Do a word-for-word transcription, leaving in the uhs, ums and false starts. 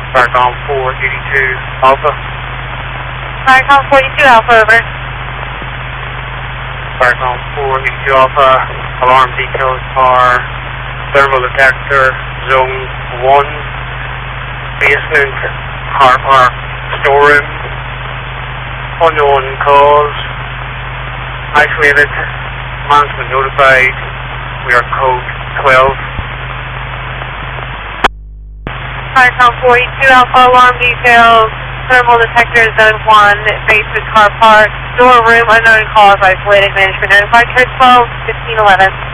Starcom four eighty-two Alpha. Starcom four eighty-two Alpha, over. Starcom four eighty-two Alpha, alarm details are thermal detector, zone one, basement, car park, storeroom, unknown cause, isolated, management notified, we are code twelve. Starcom four eighty-two Alpha, alarm details, thermal detector, zone one, basement, car park, storeroom, unknown cause, isolated, management notified, code twelve, fifteen eleven.